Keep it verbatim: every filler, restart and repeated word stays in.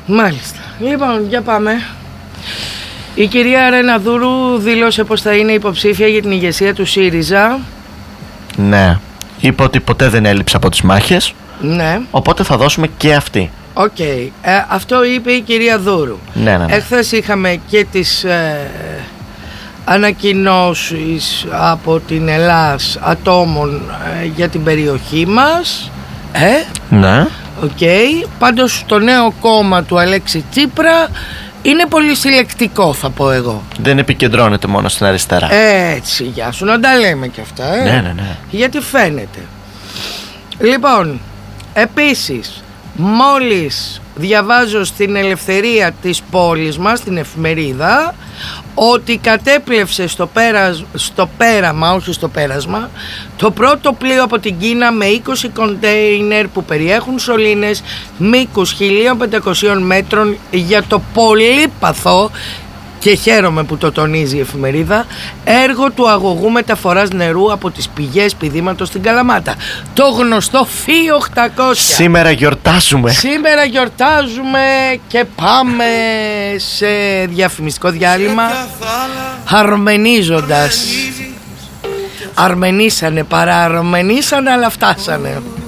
Μάλιστα. Λοιπόν, για πάμε. Η κυρία Ρεναδούρου δήλωσε πως θα είναι υποψήφια για την ηγεσία του ΣΥΡΙΖΑ. Ναι. Είπε ότι ποτέ δεν έλειψε από τις μάχες. Ναι. Οπότε θα δώσουμε και αυτή. Οκ. Okay. Ε, αυτό είπε η κυρία Δούρου. Ναι, ναι, ναι. Εχθές είχαμε και τις ε, ανακοινώσεις από την Ελλάς ατόμων ε, για την περιοχή μας. Ε, ναι. Οκ. Okay. Πάντως το νέο κόμμα του Αλέξη Τσίπρα είναι πολύ συλλεκτικό, θα πω εγώ. Δεν επικεντρώνεται μόνο στην αριστερά. Έτσι, γεια σου, να τα λέμε και αυτά, ε. Ναι, ναι, ναι. Γιατί φαίνεται. Λοιπόν, επίσης, μόλις διαβάζω στην Ελευθερία της πόλης μας, στην εφημερίδα, ότι κατέπλευσε στο, πέρασ, στο πέραμα, όχι στο πέρασμα, το πρώτο πλοίο από την Κίνα με είκοσι κοντέινερ που περιέχουν σωλήνες μήκους χίλια πεντακόσια μέτρων για το πολύπαθο, και χαίρομαι που το τονίζει η εφημερίδα, έργο του αγωγού μεταφοράς νερού από τις πηγές πηδήματος στην Καλαμάτα. Το γνωστό Φι οκτακόσια. Σήμερα γιορτάζουμε. Σήμερα γιορτάζουμε και πάμε σε διαφημιστικό διάλειμμα, αρμενίζοντας. Αρμενίσανε, παρά αρμενίσανε, αλλά φτάσανε.